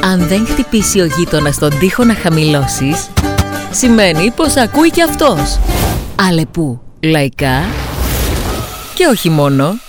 Αν δεν χτυπήσει ο γείτονας τον τοίχο να χαμηλώσεις, σημαίνει πως ακούει κι αυτός. Αλεπού, λαϊκά και όχι μόνο.